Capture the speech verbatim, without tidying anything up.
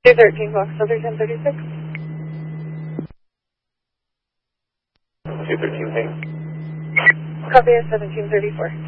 two thirteen Fox, Southern ten thirty-six. two thirteen ping. Copy of seventeen thirty-four.